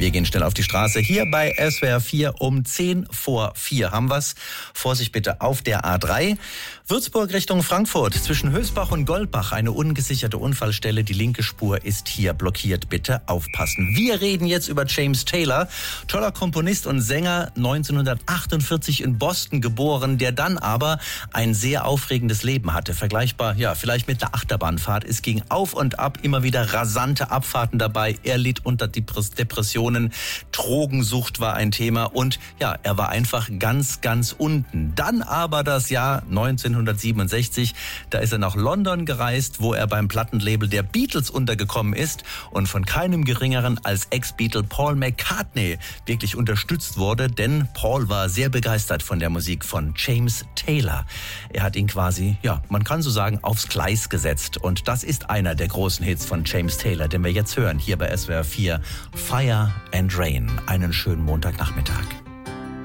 Wir gehen schnell auf die Straße. Hier bei SWR 4 um 10 vor 4 haben wir's. Vorsicht bitte auf der A3. Würzburg Richtung Frankfurt. Zwischen Hösbach und Goldbach eine ungesicherte Unfallstelle. Die linke Spur ist hier blockiert. Bitte aufpassen. Wir reden jetzt über James Taylor. Toller Komponist und Sänger, 1948 in Boston geboren, der dann aber ein sehr aufregendes Leben hatte. Vergleichbar, ja, vielleicht mit einer Achterbahnfahrt. Es ging auf und ab, immer wieder rasante Abfahrten dabei. Er litt unter Depressionen. Drogensucht war ein Thema und ja, er war einfach ganz, ganz unten. Dann aber das Jahr 1967, da ist er nach London gereist, wo er beim Plattenlabel der Beatles untergekommen ist und von keinem geringeren als Ex-Beatle Paul McCartney wirklich unterstützt wurde, denn Paul war sehr begeistert von der Musik von James Taylor. Er hat ihn quasi, ja, man kann so sagen, aufs Gleis gesetzt und das ist einer der großen Hits von James Taylor, den wir jetzt hören, hier bei SWR 4, Fire and Rain. Einen schönen Montagnachmittag.